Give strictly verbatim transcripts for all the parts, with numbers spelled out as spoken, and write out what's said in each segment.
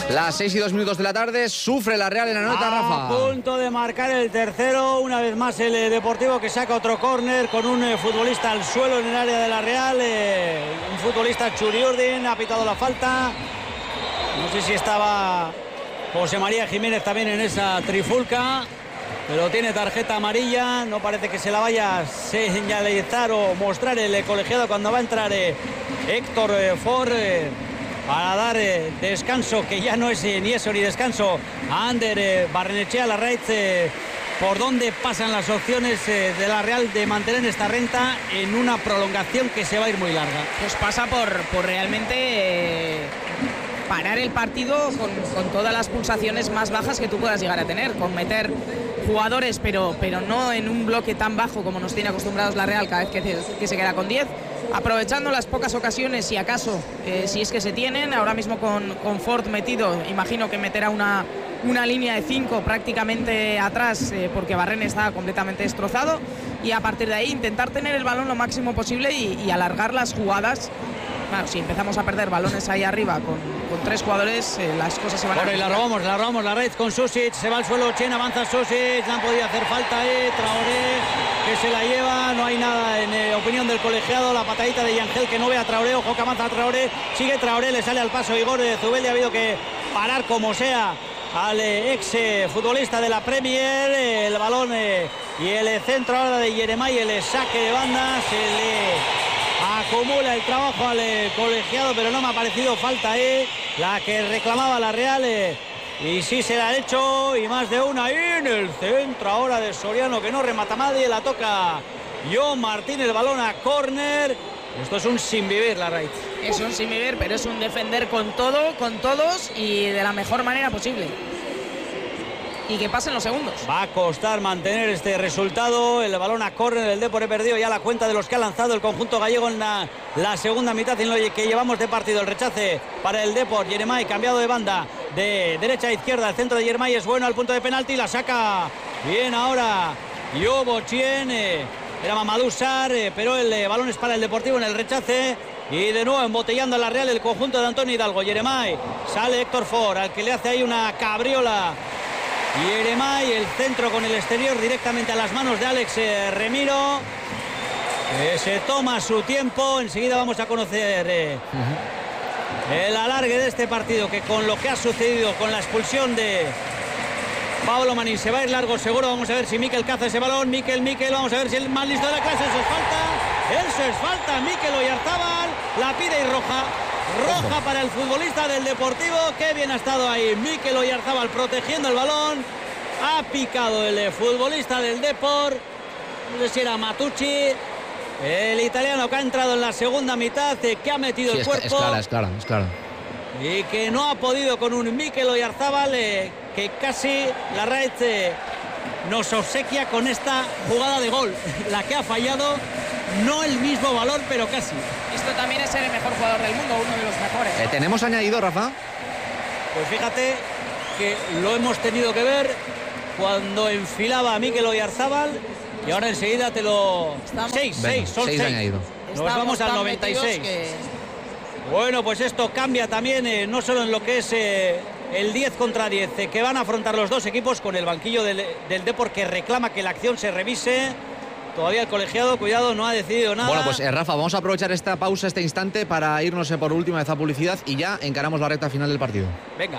Las seis y dos minutos de la tarde, sufre la Real en la nota, Rafa. A punto de marcar el tercero, una vez más el eh, Deportivo, que saca otro córner con un eh, futbolista al suelo en el área de la Real. Eh, un futbolista, Churiurdin, ha pitado la falta. No sé si estaba José María Jiménez también en esa trifulca, pero tiene tarjeta amarilla. No parece que se la vaya a señalizar o mostrar el eh, colegiado cuando va a entrar eh, Héctor eh, Ford. Eh, para dar eh, descanso, que ya no es eh, ni eso ni descanso, a Ander eh, Barrenechea Larraitz, eh, por donde pasan las opciones eh, de la Real de mantener esta renta en una prolongación que se va a ir muy larga. Pues pasa por, por realmente eh, parar el partido con, con todas las pulsaciones más bajas que tú puedas llegar a tener, con meter jugadores, pero, pero no en un bloque tan bajo como nos tiene acostumbrados la Real cada vez que, que se queda con diez, aprovechando las pocas ocasiones, si acaso, eh, si es que se tienen. Ahora mismo con, con Ford metido, imagino que meterá una, una línea de cinco prácticamente atrás, eh, porque Barren está completamente destrozado, y a partir de ahí intentar tener el balón lo máximo posible y, y alargar las jugadas. Claro, si empezamos a perder balones ahí arriba con, con tres jugadores, eh, las cosas se van bueno, a... y la robamos, la robamos, la red con Susic, se va al suelo Chen, avanza Susic, no han podido hacer falta ahí, eh, Traoré, que se la lleva, no hay nada en eh, opinión del colegiado, la patadita de Yangel, que no ve a Traoré, ojo que avanza Traoré, sigue Traoré, le sale al paso Igor de Zubeldia, ha habido que parar como sea al eh, ex eh, futbolista de la Premier, eh, el balón eh, y el eh, centro ahora de Yeremay, el eh, saque de banda, se le... acumula el trabajo al eh, colegiado, pero no me ha parecido falta ahí, eh, la que reclamaba la Real, eh, y sí se la ha hecho, y más de una ahí en el centro ahora de Soriano, que no remata nadie, la toca John Martín, el balón a córner. Esto es un sin vivir, la Raid. Es un sin vivir, pero es un defender con todo, con todos y de la mejor manera posible. Y que pasen los segundos. Va a costar mantener este resultado. El balón a córner del Depor, he perdido ya la cuenta de los que ha lanzado el conjunto gallego en la, la segunda mitad en lo que llevamos de partido. El rechace para el Depor, Yeremay cambiado de banda de derecha a izquierda, el centro de Yeremay es bueno al punto de penalti, la saca bien ahora Yobo Chien, eh, era Mamadou Sarr, eh, pero el eh, balón es para el Deportivo en el rechace. Y de nuevo embotellando a la Real el conjunto de Antonio Hidalgo. Yeremay, sale Héctor Ford, al que le hace ahí una cabriola Yeremay, el centro con el exterior directamente a las manos de Alex eh, Remiro, que se toma su tiempo. Enseguida vamos a conocer eh, uh-huh. el alargue de este partido, que con lo que ha sucedido con la expulsión de Pablo Manín se va a ir largo seguro. Vamos a ver si Mikel caza ese balón. Mikel, Mikel, vamos a ver si el más listo de la clase. Eso es falta, eso es falta. Mikel Oyarzábal la pide y roja. Roja para el futbolista del Deportivo. Qué bien ha estado ahí Mikel Oyarzábal protegiendo el balón. Ha picado el futbolista del Depor. No sé si era Matucci, el italiano, que ha entrado en la segunda mitad, que ha metido sí, el es, cuerpo. Es clara, es clara, es clara. Y que no ha podido con un Mikel Oyarzábal, eh, que casi la Red eh, nos obsequia con esta jugada de gol. La que ha fallado, no el mismo valor, pero casi. Esto también es ser el mejor jugador del mundo, uno de los mejores. Eh, ¿Tenemos añadido, Rafa? Pues fíjate que lo hemos tenido que ver cuando enfilaba a Mikel Oyarzábal, y ahora enseguida te lo... Estamos... seis, seis, son seis. añadido. Nos vamos al noventa y seis. Que... Bueno, pues esto cambia también, eh, no solo en lo que es eh, el diez contra diez, eh, que van a afrontar los dos equipos, con el banquillo del, del Depor, que reclama que la acción se revise. Todavía el colegiado, cuidado, no ha decidido nada. Bueno, pues eh, Rafa, vamos a aprovechar esta pausa, este instante, para irnos eh, por última vez a publicidad y ya encaramos la recta final del partido. Venga.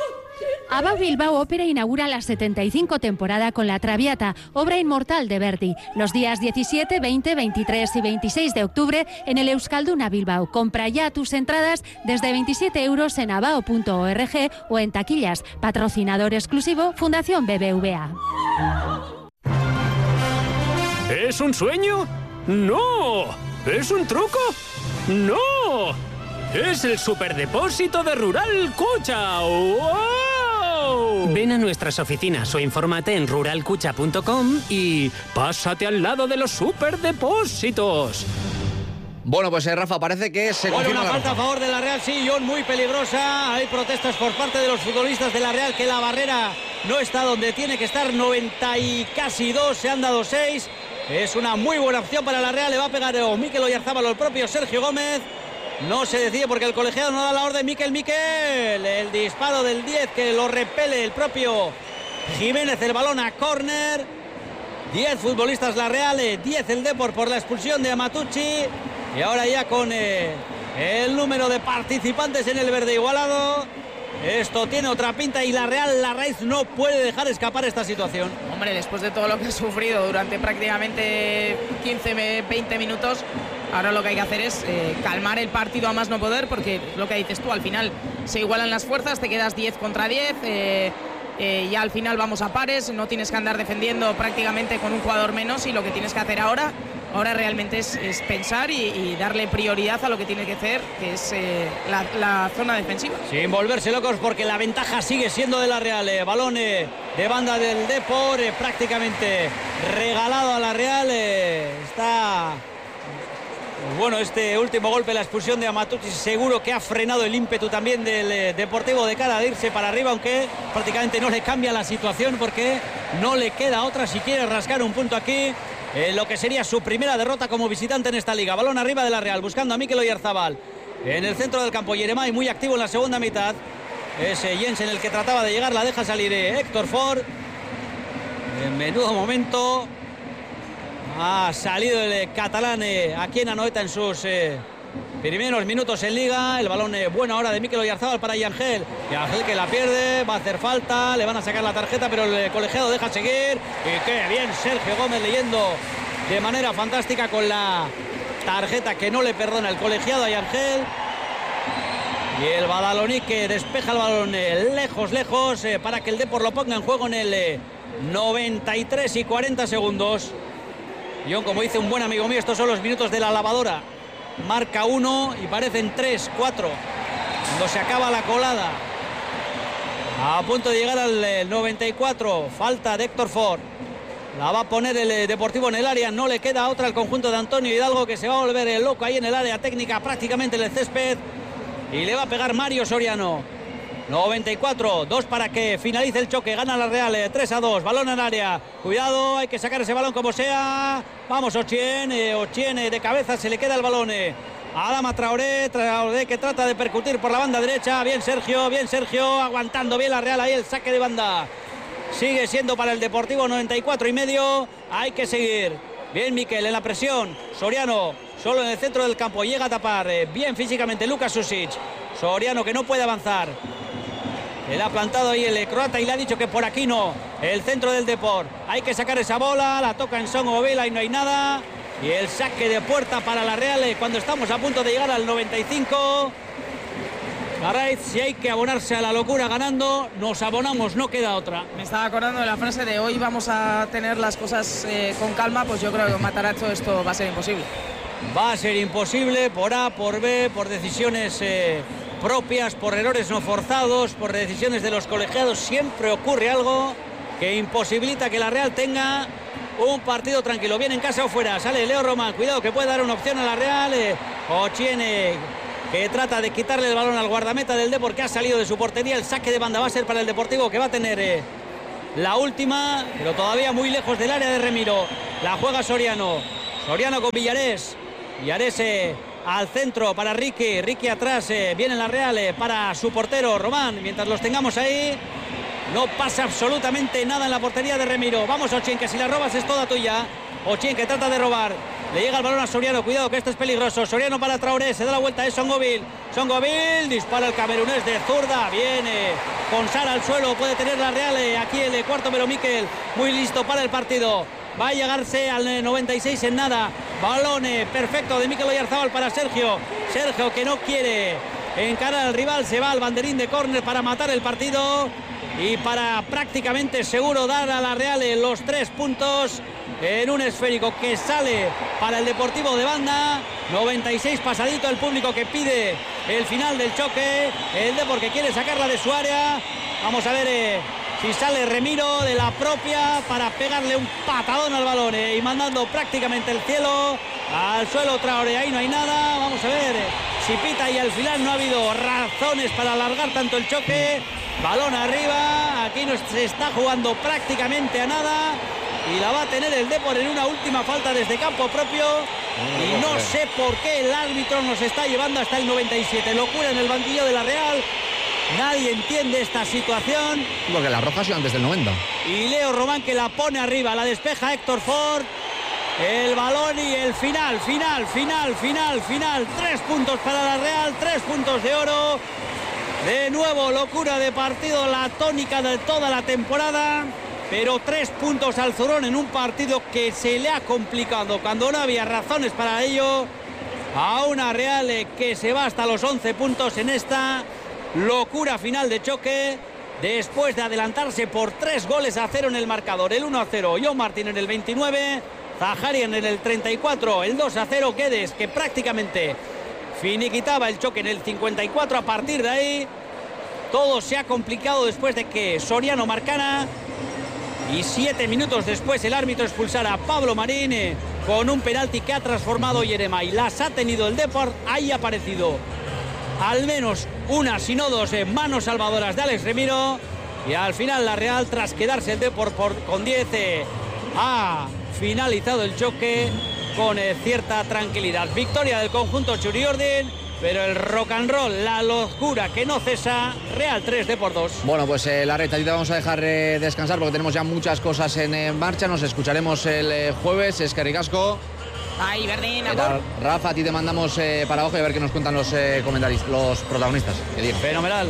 ABBA Bilbao Ópera inaugura la setenta y cinco temporada con La Traviata, obra inmortal de Verdi, los días diecisiete, veinte, veintitrés y veintiséis de octubre en el Euskalduna Bilbao. Compra ya tus entradas desde veintisiete euros en abao punto org o en taquillas. Patrocinador exclusivo, Fundación B B V A. ¿Es un sueño? ¡No! ¿Es un truco? ¡No! ¡Es el superdepósito de Rural Cucha! ¡Wow! Ven a nuestras oficinas o infórmate en rural cucha punto com y pásate al lado de los superdepósitos. Bueno, pues eh, Rafa, parece que se bueno, confirma una falta a favor de la Real, sí, John, muy peligrosa. Hay protestas por parte de los futbolistas de la Real, que la barrera no está donde tiene que estar. Noventa y casi dos, se han dado seis. Es una muy buena opción para la Real. Le va a pegar o Mikel Oyarzábal o el propio Sergio Gómez. no se decide porque el colegiado no da la orden. Miquel Miquel, el disparo del diez que lo repele el propio Jiménez, el balón a córner. diez futbolistas la Real, diez el Depor por la expulsión de Amatucci. Y ahora ya con eh, el número de participantes en el verde igualado, esto tiene otra pinta y la Real Larraíz no puede dejar escapar esta situación. Hombre, después de todo lo que ha sufrido durante prácticamente quince veinte minutos, ahora lo que hay que hacer es eh, calmar el partido a más no poder, porque lo que dices tú, al final se igualan las fuerzas, te quedas diez contra diez, eh, eh, ya al final vamos a pares, no tienes que andar defendiendo prácticamente con un jugador menos, y lo que tienes que hacer ahora Ahora realmente es, es pensar y, y darle prioridad a lo que tiene que hacer, que es eh, la, la zona defensiva. Sin volverse locos, porque la ventaja sigue siendo de la Real. Eh, balón eh, de banda del Depor, eh, prácticamente regalado a la Real. Eh, está... Bueno, este último golpe, la expulsión de Amatucci, seguro que ha frenado el ímpetu también del eh, Deportivo de cara a irse para arriba, aunque prácticamente no le cambia la situación porque no le queda otra si quiere rascar un punto aquí. Eh, lo que sería su primera derrota como visitante en esta liga. Balón arriba de la Real, buscando a Mikel Oyarzabal en el centro del campo. Yeremay muy activo en la segunda mitad. Ese Jensen el que trataba de llegar, la deja salir eh, Héctor Ford. En menudo momento ha salido el eh, catalán eh, aquí en Anoeta en sus eh, primeros minutos en liga. El balón eh, bueno ahora de Mikel Oyarzabal para Yangel. Yangel que la pierde, va a hacer falta, le van a sacar la tarjeta, pero el eh, colegiado deja seguir. Y qué bien Sergio Gómez leyendo de manera fantástica con la tarjeta que no le perdona el colegiado a Yangel. Y el Badaloní que despeja el balón eh, lejos, lejos eh, para que el Depor lo ponga en juego en el eh, noventa y tres y cuarenta segundos. John, como dice un buen amigo mío, estos son los minutos de la lavadora. Marca uno y parecen tres, cuatro. Cuando se acaba la colada. A punto de llegar al noventa y cuatro. Falta de Héctor Ford. La va a poner el Deportivo en el área. No le queda otra al conjunto de Antonio Hidalgo, que se va a volver el loco ahí en el área técnica, prácticamente en el césped. Y le va a pegar Mario Soriano. noventa y cuatro, dos para que finalice el choque. Gana la Real, tres a dos, balón en área. Cuidado, hay que sacar ese balón como sea. Vamos, Ochien, eh, Ochien eh, de cabeza, se le queda el balón eh. a Adama Traoré, Traoré que trata de percutir por la banda derecha. Bien Sergio, bien Sergio, aguantando bien la Real ahí el saque de banda. Sigue siendo para el Deportivo noventa y cuatro y medio, hay que seguir. Bien Miquel en la presión, Soriano solo en el centro del campo, llega a tapar eh, bien físicamente Luka Susic. Soriano que no puede avanzar. Le ha plantado ahí el croata y le ha dicho que por aquí no. El centro del Depor. Hay que sacar esa bola. La toca en Son Ovela y no hay nada. Y el saque de puerta para la Real cuando estamos a punto de llegar al noventa y cinco. Larraíz, si hay que abonarse a la locura ganando, nos abonamos, no queda otra. Me estaba acordando de la frase de hoy vamos a tener las cosas eh, con calma. Pues yo creo que con Matarazzo esto va a ser imposible. Va a ser imposible por A, por B, por decisiones... Eh, propias, por errores no forzados, por decisiones de los colegiados. Siempre ocurre algo que imposibilita que la Real tenga un partido tranquilo. Bien en casa o fuera, sale Leo Román, cuidado que puede dar una opción a la Real. eh, Ochiene que trata de quitarle el balón al guardameta del Depor, que ha salido de su portería. El saque de banda va a ser para el Deportivo, que va a tener eh, la última, pero todavía muy lejos del área de Remiro. La juega Soriano, Soriano con Villarés. Villarés eh, al centro para Ricky, Ricky atrás, eh, viene la Real eh, para su portero Román. Mientras los tengamos ahí, no pasa absolutamente nada en la portería de Remiro. Vamos Ochien, que si la robas es toda tuya. Ochien que trata de robar, le llega el balón a Soriano, cuidado que esto es peligroso. Soriano para Traoré, se da la vuelta, es Songovil. Songovil, dispara el camerunés de zurda, viene con Sara al suelo, puede tener la Real eh, aquí el eh, cuarto, pero Miquel muy listo para el partido. Va a llegarse al noventa y seis en nada. Balón eh, perfecto de Mikel Oyarzabal para Sergio. Sergio que no quiere encarar al rival, se va al banderín de córner para matar el partido y para prácticamente seguro dar a la Real eh, los tres puntos en un esférico que sale para el Deportivo de banda. noventa y seis pasadito, el público que pide el final del choque. El Depor que quiere sacarla de su área. Vamos a ver... Eh, si sale Remiro de la propia para pegarle un patadón al balón eh, y mandando prácticamente el cielo al suelo Traoré. Ahí no hay nada. Vamos a ver eh, si pita y al final no ha habido razones para alargar tanto el choque. Balón arriba. Aquí no se está jugando prácticamente a nada. y la va a tener el Depor en una última falta desde campo propio. Y no sé por qué el árbitro nos está llevando hasta el noventa y siete. Locura en el banquillo de la Real. Nadie entiende esta situación. Porque la roja ha sido antes del noventa. Y Leo Román que la pone arriba, la despeja Héctor Ford. El balón y el final, final, final, final, final. Tres puntos para la Real, tres puntos de oro. De nuevo, locura de partido, la tónica de toda la temporada. Pero tres puntos al Zurón en un partido que se le ha complicado cuando no había razones para ello. A una Real que se va hasta los once puntos en esta locura final de choque. Después de adelantarse por tres goles a cero en el marcador. El uno a cero, John Martín en el veintinueve. Zaharian en el treinta y cuatro. El dos a cero, Guedes, que prácticamente finiquitaba el choque en el cincuenta y cuatro. A partir de ahí, todo se ha complicado después de que Soriano marcara. Y siete minutos después el árbitro expulsara a Pablo Marín eh, con un penalti que ha transformado Yeremay. Las ha tenido el Depor. Ahí ha aparecido al menos una, si no dos, eh, manos salvadoras de Alex Remiro. Y al final la Real, tras quedarse el Depor por, con diez, eh, ha finalizado el choque con eh, cierta tranquilidad. Victoria del conjunto Txuriurdin, pero el rock and roll, la locura que no cesa. Real tres, Depor dos. Bueno, pues eh, la reta, te vamos a dejar eh, descansar porque tenemos ya muchas cosas en eh, marcha. Nos escucharemos el eh, jueves. Eskerrik asko. Ay, Berdín, Rafa, a ti te mandamos eh, para abajo y a ver qué nos cuentan los eh, comentaristas, los protagonistas. Fenomenal.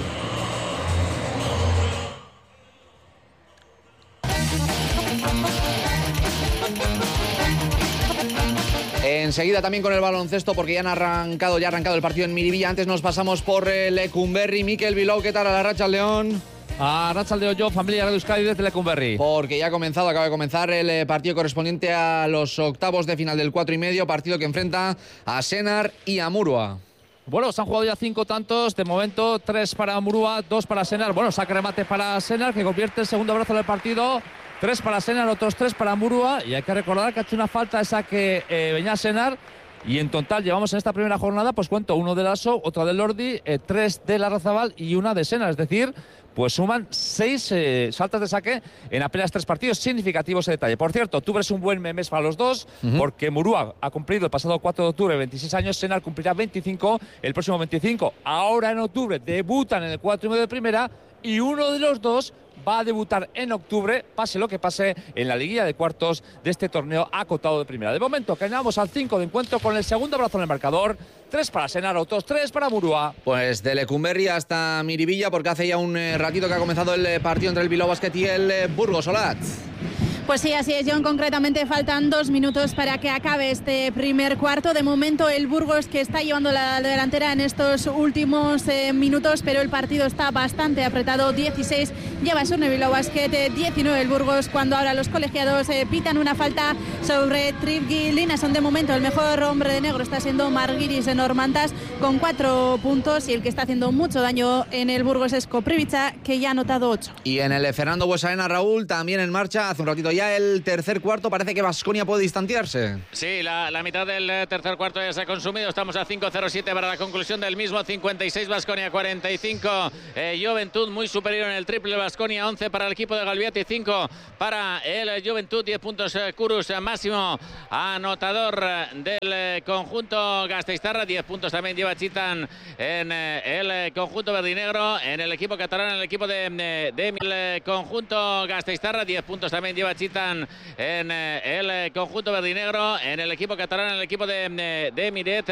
Enseguida también con el baloncesto porque ya han arrancado, ya ha arrancado el partido en Miribilla. Antes nos pasamos por el Lecumberri. Mikel Bilbao, ¿qué tal? A la racha al León. A Arratsaldeon, yo, familia de Euskadi desde Lecumberri. Porque ya ha comenzado, acaba de comenzar el partido correspondiente a los octavos de final del cuatro y medio, partido que enfrenta a Senar y a Murua. Bueno, se han jugado ya cinco tantos, de momento tres para Murua, dos para Senar. Bueno, saque remate para Senar, que convierte el segundo brazo del partido. Tres para Senar, otros tres para Murua. Y hay que recordar que ha hecho una falta esa que eh, venía Senar. Y en total llevamos en esta primera jornada, pues cuento, uno de Lasso, otro de Lordi, eh, tres de Larrazabal y una de Senar. Es decir, pues suman seis eh, faltas de saque en apenas tres partidos significativos de detalle. Por cierto, octubre es un buen mes para los dos, uh-huh. porque Murua ha cumplido el pasado cuatro de octubre veintiséis años, Senar cumplirá veinticinco el próximo veinticinco. Ahora en octubre debutan en el cuatro y medio de primera y uno de los dos va a debutar en octubre, pase lo que pase, en la liguilla de cuartos de este torneo acotado de primera. De momento, caminamos al cinco de encuentro con el segundo brazo en el marcador. Tres para Senar, otros tres para Murua. Pues de Lecumberri hasta Miribilla, porque hace ya un eh, ratito que ha comenzado el eh, partido entre el Bilbao Basket y el eh, Burgos Olat. Pues sí, así es, John. Concretamente faltan dos minutos para que acabe este primer cuarto. De momento el Burgos, que está llevando la delantera en estos últimos eh, minutos, pero el partido está bastante apretado. dieciséis lleva Surne Bilbao Basket, diecinueve el Burgos, cuando ahora los colegiados eh, pitan una falta sobre Tripgi Linason. De momento el mejor hombre de negro está siendo Marguiris de Normantas con cuatro puntos, y el que está haciendo mucho daño en el Burgos es Koprivica, que ya ha anotado ocho. Y en el Fernando Buesaena, Raúl, también en marcha hace un ratito ya el tercer cuarto. Parece que Baskonia puede distanciarse. Sí, la, la mitad del tercer cuarto ya se ha consumido. Estamos a cinco cero siete para la conclusión del mismo. cincuenta y seis Baskonia, cuarenta y cinco eh, Juventud, muy superior en el triple. Baskonia, once para el equipo de Galviati, cinco para el Juventud. diez puntos eh, Kurus, eh, máximo anotador del eh, conjunto gasteiztarra. diez puntos también lleva Chitan en eh, el eh, conjunto verdinegro. En el equipo catalán, en el equipo de, de, de el eh, conjunto gasteiztarra. diez puntos también lleva Chitan en eh, el eh, conjunto verdinegro. En el equipo catalán, en el equipo de, de, de Miret.